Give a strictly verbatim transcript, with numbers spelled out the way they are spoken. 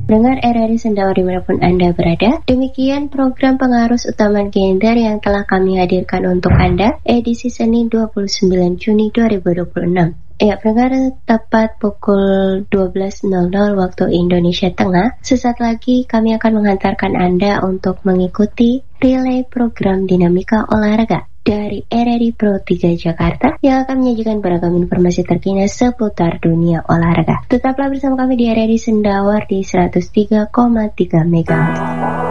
pendengar R R I Sendawar dimanapun Anda berada. Demikian program pengarus utama gender yang telah kami hadirkan untuk Anda edisi Senin dua puluh sembilan Juni dua ribu dua puluh enam. Ya, pendengar, tepat pukul dua belas nol nol waktu Indonesia Tengah, sesaat lagi kami akan menghantarkan Anda untuk mengikuti relay program Dinamika Olahraga dari R R I Pro tiga Jakarta yang akan menyajikan beragam informasi terkini seputar dunia olahraga. Tetaplah bersama kami di R R I Sendawar di seratus tiga koma tiga megahertz.